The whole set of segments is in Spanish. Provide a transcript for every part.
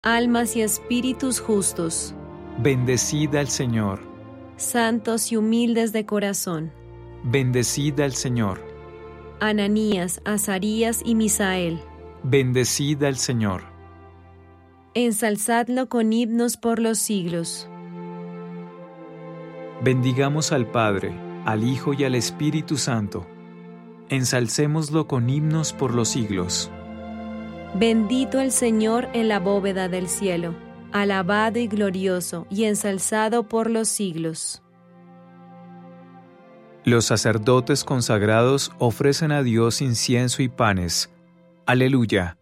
Almas y espíritus justos, bendecid al Señor. santos y humildes de corazón, Bendecid al Señor. Ananías, Azarías y Misael, Bendecid al Señor. ensalzadlo con himnos por los siglos. Bendigamos al Padre, al Hijo y al Espíritu Santo. Ensalcémoslo con himnos por los siglos. Bendito el Señor en la bóveda del cielo, alabado y glorioso y ensalzado por los siglos. Los sacerdotes consagrados ofrecen a Dios incienso y panes. Aleluya.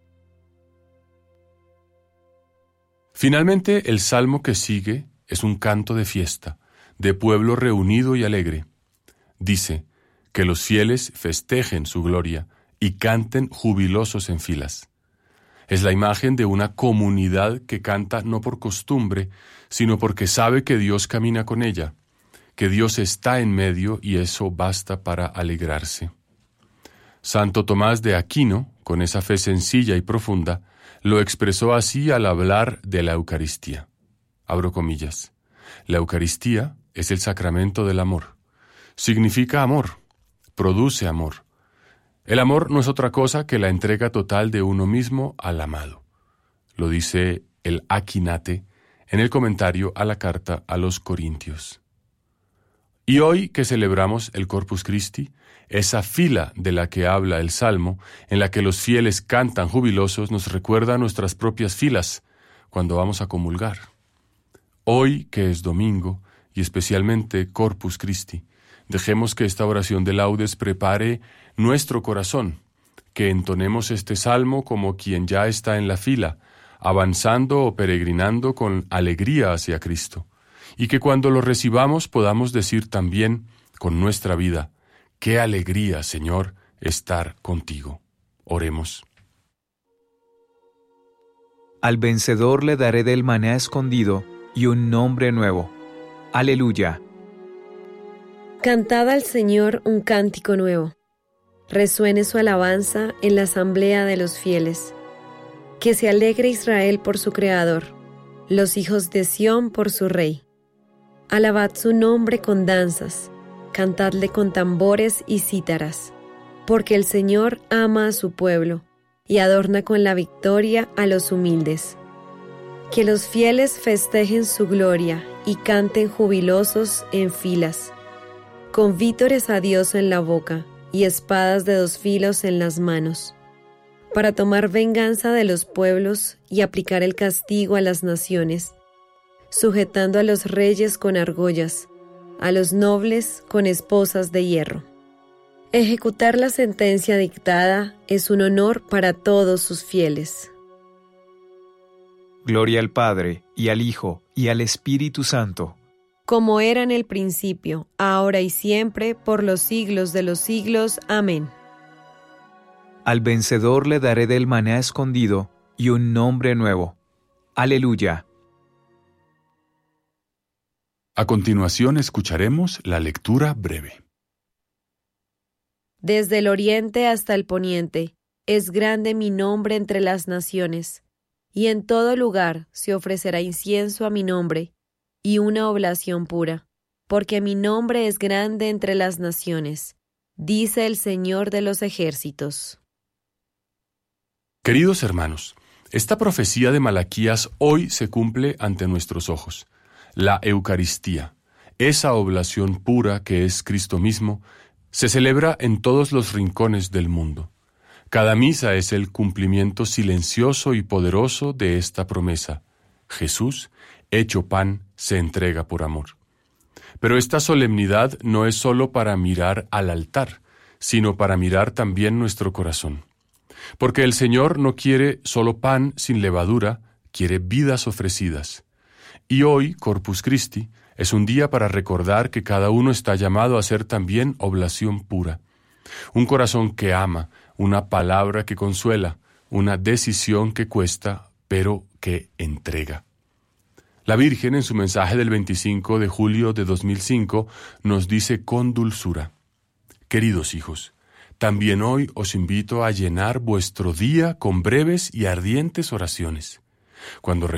Finalmente, el salmo que sigue es un canto de fiesta, de pueblo reunido y alegre. Dice, que los fieles festejen su gloria y canten jubilosos en filas. Es la imagen de una comunidad que canta no por costumbre, sino porque sabe que Dios camina con ella, que Dios está en medio y eso basta para alegrarse. Santo Tomás de Aquino, con esa fe sencilla y profunda, lo expresó así al hablar de la Eucaristía. Abro comillas. La Eucaristía es el sacramento del amor. Significa amor, produce amor. El amor no es otra cosa que la entrega total de uno mismo al amado. Lo dice el Aquinate en el comentario a la carta a los Corintios. Y hoy que celebramos el Corpus Christi, esa fila de la que habla el Salmo, en la que los fieles cantan jubilosos, nos recuerda nuestras propias filas cuando vamos a comulgar. Hoy que es domingo, y especialmente Corpus Christi, dejemos que esta oración de laudes prepare nuestro corazón, que entonemos este salmo como quien ya está en la fila, avanzando o peregrinando con alegría hacia Cristo, y que cuando lo recibamos podamos decir también con nuestra vida, ¡qué alegría, Señor, estar contigo! Oremos. Al vencedor le daré del maná escondido y un nombre nuevo. Aleluya. Cantad al Señor un cántico nuevo. Resuene su alabanza en la asamblea de los fieles. Que se alegre Israel por su Creador, los hijos de Sión por su Rey. Alabad su nombre con danzas, cantadle con tambores y cítaras, porque el Señor ama a su pueblo y adorna con la victoria a los humildes. Que los fieles festejen su gloria y canten jubilosos en filas, con vítores a Dios en la boca y espadas de 2 filos en las manos, para tomar venganza de los pueblos y aplicar el castigo a las naciones, sujetando a los reyes con argollas, a los nobles con esposas de hierro. Ejecutar la sentencia dictada es un honor para todos sus fieles. Gloria al Padre, y al Hijo, y al Espíritu Santo. Como era en el principio, ahora y siempre, por los siglos de los siglos. Amén. Al vencedor le daré del maná escondido y un nombre nuevo. Aleluya. A continuación escucharemos la lectura breve. Desde el oriente hasta el poniente, es grande mi nombre entre las naciones, y en todo lugar se ofrecerá incienso a mi nombre, y una oblación pura, porque mi nombre es grande entre las naciones, dice el Señor de los ejércitos. Queridos hermanos, esta profecía de Malaquías hoy se cumple ante nuestros ojos. La Eucaristía, esa oblación pura que es Cristo mismo, se celebra en todos los rincones del mundo. Cada misa es el cumplimiento silencioso y poderoso de esta promesa. Jesús, hecho pan, se entrega por amor. Pero esta solemnidad no es solo para mirar al altar, sino para mirar también nuestro corazón. Porque el Señor no quiere solo pan sin levadura, quiere vidas ofrecidas. Y hoy, Corpus Christi, es un día para recordar que cada uno está llamado a ser también oblación pura. Un corazón que ama, una palabra que consuela, una decisión que cuesta, pero que entrega. La Virgen, en su mensaje del 25 de julio de 2005, nos dice con dulzura: Queridos hijos, también hoy os invito a llenar vuestro día con breves y ardientes oraciones. Cuando